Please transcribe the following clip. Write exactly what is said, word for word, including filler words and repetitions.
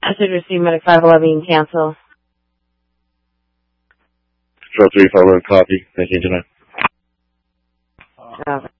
Message received, Medic five eleven, cancel. Control three five eleven, copy. Thank you, Internet. Okay.